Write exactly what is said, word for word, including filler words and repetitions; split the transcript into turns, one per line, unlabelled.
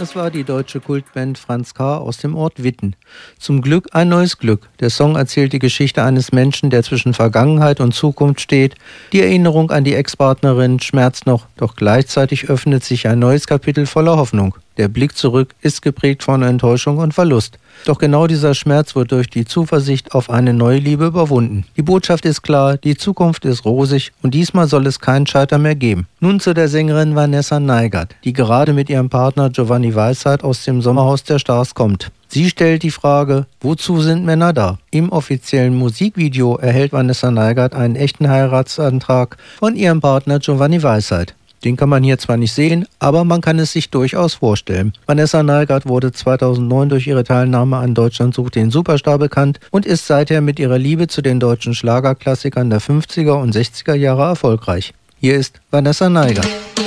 Das war die deutsche Kultband Franz K. aus dem Ort Witten. Zum Glück ein neues Glück. Der Song erzählt die Geschichte eines Menschen, der zwischen Vergangenheit und Zukunft steht. Die Erinnerung an die Ex-Partnerin schmerzt noch, doch gleichzeitig öffnet sich ein neues Kapitel voller Hoffnung. Der Blick zurück ist geprägt von Enttäuschung und Verlust. Doch genau dieser Schmerz wird durch die Zuversicht auf eine neue Liebe überwunden. Die Botschaft ist klar, die Zukunft ist rosig und diesmal soll es kein Scheitern mehr geben. Nun zu der Sängerin Vanessa Neigert, die gerade mit ihrem Partner Giovanni Weisheit aus dem Sommerhaus der Stars kommt. Sie stellt die Frage, wozu sind Männer da? Im offiziellen Musikvideo erhält Vanessa Neigert einen echten Heiratsantrag von ihrem Partner Giovanni Weisheit. Den kann man hier zwar nicht sehen, aber man kann es sich durchaus vorstellen. Vanessa Neigert wurde zweitausendneun durch ihre Teilnahme an Deutschland sucht den Superstar bekannt und ist seither mit ihrer Liebe zu den deutschen Schlagerklassikern der fünfziger und sechziger Jahre erfolgreich. Hier ist Vanessa Neigert.